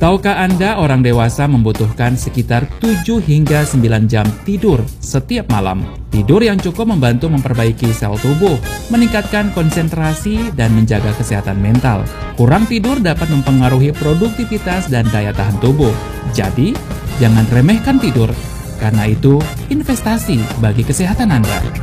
Tahukah Anda orang dewasa membutuhkan sekitar 7 hingga 9 jam tidur setiap malam? Tidur yang cukup membantu memperbaiki sel tubuh, meningkatkan konsentrasi, dan menjaga kesehatan mental. Kurang tidur dapat mempengaruhi produktivitas dan daya tahan tubuh. Jadi, jangan remehkan tidur, karena itu investasi bagi kesehatan Anda.